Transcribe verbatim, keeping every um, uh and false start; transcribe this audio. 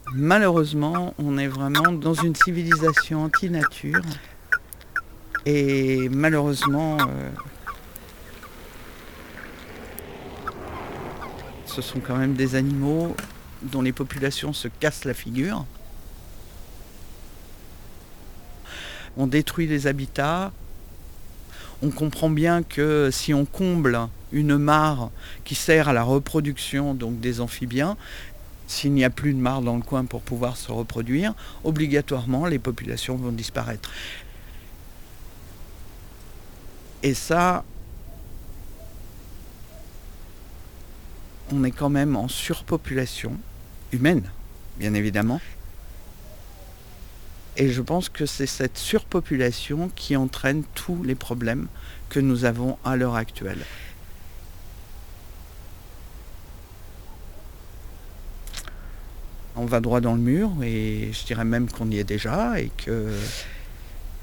Malheureusement, on est vraiment dans une civilisation anti-nature et malheureusement, euh, ce sont quand même des animaux dont les populations se cassent la figure. On détruit les habitats. On comprend bien que si on comble une mare qui sert à la reproduction donc des amphibiens, s'il n'y a plus de mare dans le coin pour pouvoir se reproduire, obligatoirement les populations vont disparaître. Et ça, on est quand même en surpopulation humaine, bien évidemment. Et je pense que c'est cette surpopulation qui entraîne tous les problèmes que nous avons à l'heure actuelle. On va droit dans le mur et je dirais même qu'on y est déjà et que